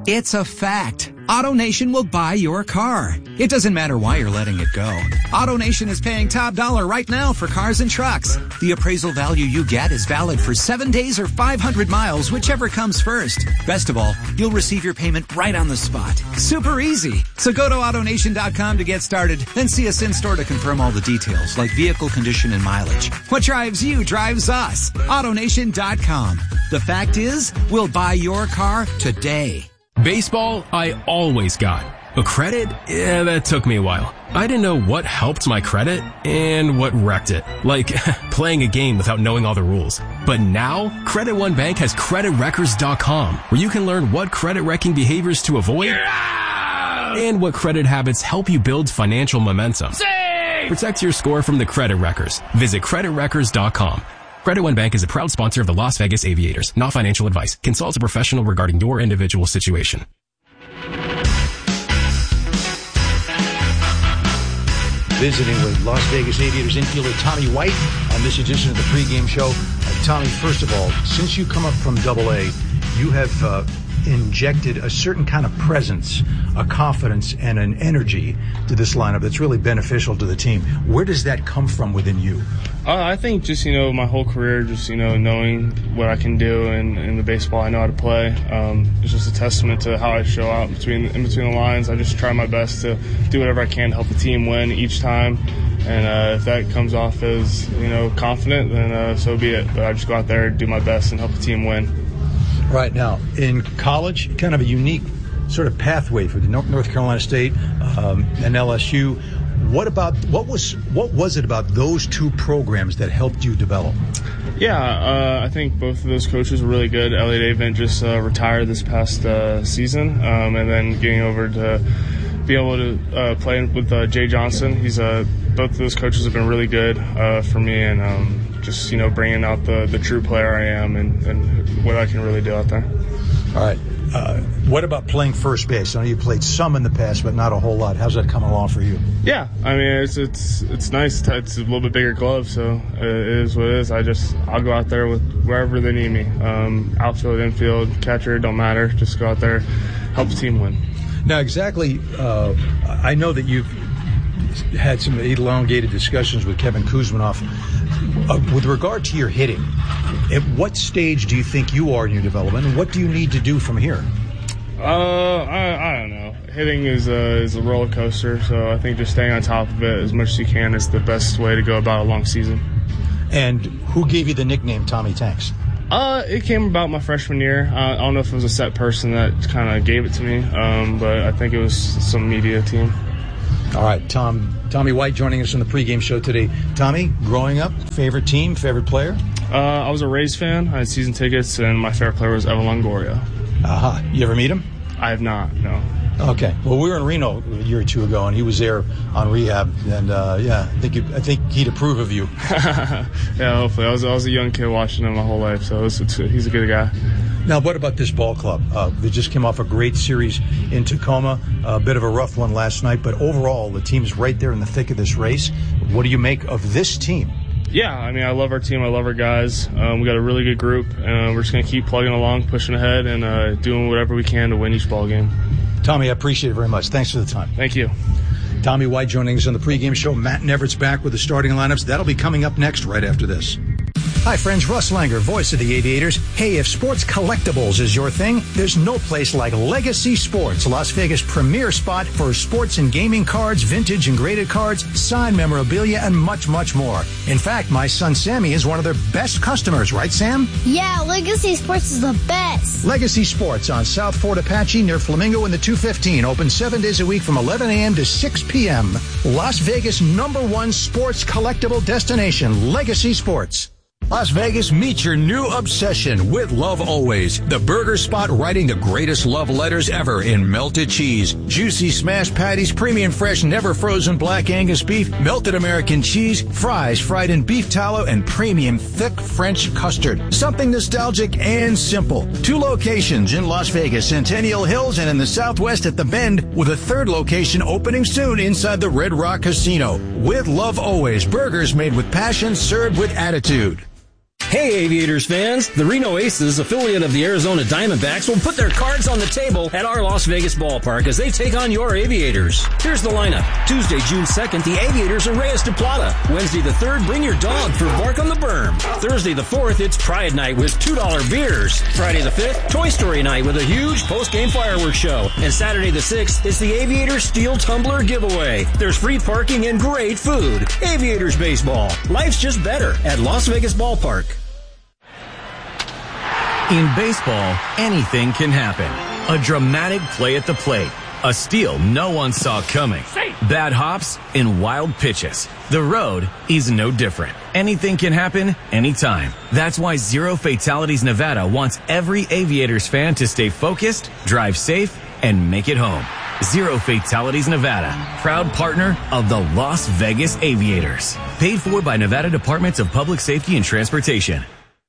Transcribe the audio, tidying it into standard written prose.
It's a fact. AutoNation will buy your car. It doesn't matter why you're letting it go. AutoNation is paying top dollar right now for cars and trucks. The appraisal value you get is valid for 7 days or 500 miles, whichever comes first. Best of all, you'll receive your payment right on the spot. Super easy. So go to AutoNation.com to get started, then see us in-store to confirm all the details, like vehicle condition and mileage. What drives you drives us. AutoNation.com. The fact is, we'll buy your car today. Baseball, I always got. But credit? Yeah, that took me a while. I didn't know what helped my credit and what wrecked it. Like, playing a game without knowing all the rules. But now, Credit One Bank has CreditWreckers.com, where you can learn what credit-wrecking behaviors to avoid and what credit habits help you build financial momentum. Protect your score from the Credit Wreckers. Visit CreditWreckers.com. Credit One Bank is a proud sponsor of the Las Vegas Aviators. Not financial advice. Consult a professional regarding your individual situation. Visiting with Las Vegas Aviators infielder Tommy White on this edition of the pregame show. Tommy, first of all, since you come up from AA, you have injected a certain kind of presence, a confidence, and an energy to this lineup that's really beneficial to the team. Where does that come from within you? I think just, my whole career, just, knowing what I can do in the baseball I know how to play. It's just a testament to how I show out in between the lines. I just try my best to do whatever I can to help the team win each time. And if that comes off as, confident, then so be it. But I just go out there, do my best, and help the team win. Right now, in college, kind of a unique sort of pathway for the North Carolina State and LSU. What was it about those two programs that helped you develop? Yeah, I think both of those coaches were really good. Elliot Avent just retired this past season, and then getting over to be able to play with Jay Johnson. Both of those coaches have been really good for me, and just bringing out the true player I am and what I can really do out there. All right. What about playing first base? I know you played some in the past, but not a whole lot. How's that coming along for you? Yeah, I mean it's nice. It's a little bit bigger glove, so it is what it is. I'll go out there with wherever they need me. Outfield, infield, catcher, don't matter. Just go out there, help the team win. Now, exactly. I know that you've had some elongated discussions with Kevin Kuzminoff. With regard to your hitting, at what stage do you think you are in your development, and what do you need to do from here? I don't know. Hitting is a roller coaster, so I think just staying on top of it as much as you can is the best way to go about a long season. And who gave you the nickname Tommy Tanks? It came about my freshman year. I don't know if it was a set person that kind of gave it to me, but I think it was some media team. All right, Tommy White joining us on the pregame show today. Tommy, growing up, favorite team, favorite player? I was a Rays fan. I had season tickets, and my favorite player was Evan Longoria. Aha. You ever meet him? I have not, no. Okay. Well, we were in Reno a year or two ago, and he was there on rehab, and I think he'd approve of you. Yeah, hopefully. I was a young kid watching him my whole life, so he's a good guy. Now, what about this ball club? They just came off a great series in Tacoma, a bit of a rough one last night, but overall, the team's right there in the thick of this race. What do you make of this team? Yeah, I mean, I love our team. I love our guys. We got a really good group, and we're just going to keep plugging along, pushing ahead, and doing whatever we can to win each ball game. Tommy, I appreciate it very much. Thanks for the time. Thank you. Tommy White joining us on the pregame show. Matt Nevert's back with the starting lineups. That'll be coming up next right after this. Hi, friends. Russ Langer, voice of the Aviators. Hey, if sports collectibles is your thing, there's no place like Legacy Sports, Las Vegas' premier spot for sports and gaming cards, vintage and graded cards, signed memorabilia, and much, much more. In fact, my son Sammy is one of their best customers, right, Sam? Yeah, Legacy Sports is the best. Legacy Sports on South Fort Apache near Flamingo in the 215. Open 7 days a week from 11 a.m. to 6 p.m. Las Vegas' #1 sports collectible destination, Legacy Sports. Las Vegas, meet your new obsession with Love Always, the burger spot writing the greatest love letters ever in melted cheese, juicy smashed patties, premium fresh, never frozen black Angus beef, melted American cheese, fries fried in beef tallow, and premium thick French custard. Something nostalgic and simple. 2 locations in Las Vegas, Centennial Hills, and in the Southwest at The Bend, with a 3rd location opening soon inside the Red Rock Casino. With Love Always, burgers made with passion, served with attitude. Hey, Aviators fans! The Reno Aces, affiliate of the Arizona Diamondbacks, will put their cards on the table at our Las Vegas ballpark as they take on your Aviators. Here's the lineup. Tuesday, June 2nd, the Aviators are Reyes de Plata. Wednesday the 3rd, bring your dog for Bark on the Berm. Thursday the 4th, it's Pride Night with $2 beers. Friday the 5th, Toy Story Night with a huge post-game fireworks show. And Saturday the 6th, it's the Aviators Steel Tumbler giveaway. There's free parking and great food. Aviators baseball. Life's just better at Las Vegas Ballpark. In baseball, anything can happen. A dramatic play at the plate. A steal no one saw coming. Bad hops and wild pitches. The road is no different. Anything can happen anytime. That's why Zero Fatalities Nevada wants every Aviators fan to stay focused, drive safe, and make it home. Zero Fatalities Nevada, proud partner of the Las Vegas Aviators. Paid for by Nevada Departments of Public Safety and Transportation.